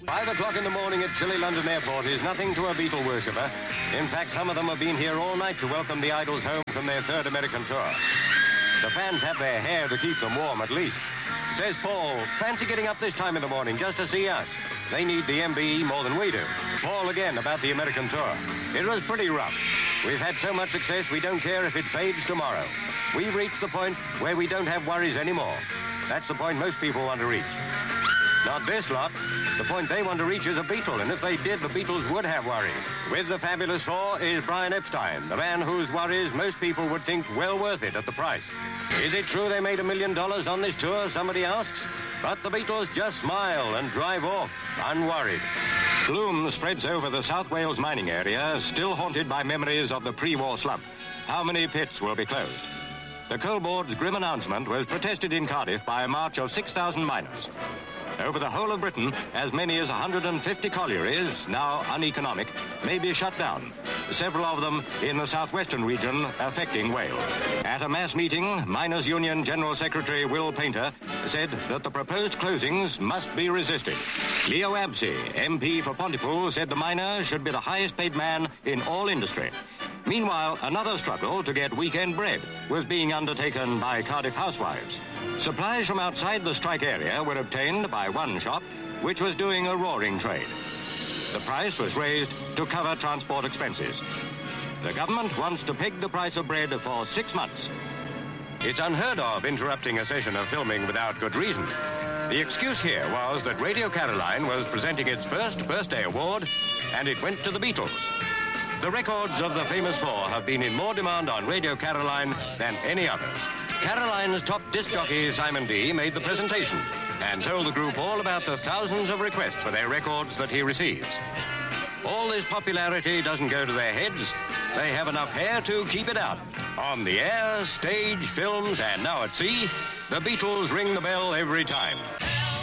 5 o'clock in the morning at chilly London Airport is nothing to a Beatle worshipper. In fact, some of them have been here all night to welcome the Idols home from their third American tour. The fans have their hair to keep them warm, at least. Says Paul, fancy getting up this time in the morning just to see us. They need the MBE more than we do. Paul again about the American tour. It was pretty rough. We've had so much success we don't care if it fades tomorrow. We've reached the point where we don't have worries anymore. That's the point most people want to reach. Not this lot. The point they want to reach is a Beatle, and if they did, the Beatles would have worries. With the Fabulous Four is Brian Epstein, the man whose worries most people would think well worth it at the price. Is it true they made $1 million on this tour, somebody asks? But the Beatles just smile and drive off, unworried. Gloom spreads over the South Wales mining area, still haunted by memories of the pre-war slump. How many pits will be closed? The Coal Board's grim announcement was protested in Cardiff by a march of 6,000 miners. Over the whole of Britain, as many as 150 collieries, now uneconomic, may be shut down, several of them in the southwestern region affecting Wales. At a mass meeting, Miners' Union General Secretary Will Painter said that the proposed closings must be resisted. Leo Absey, MP for Pontypool, said the miner should be the highest paid man in all industry. Meanwhile, another struggle to get weekend bread was being undertaken by Cardiff housewives. Supplies from outside the strike area were obtained by one shop, which was doing a roaring trade. The price was raised to cover transport expenses. The government wants to peg the price of bread for 6 months. It's unheard of interrupting a session of filming without good reason. The excuse here was that Radio Caroline was presenting its first birthday award, and it went to the Beatles. The records of the famous four have been in more demand on Radio Caroline than any others. Caroline's top disc jockey, Simon D., made the presentation and told the group all about the thousands of requests for their records that he receives. All this popularity doesn't go to their heads. They have enough hair to keep it out. On the air, stage, films, and now at sea, the Beatles ring the bell every time.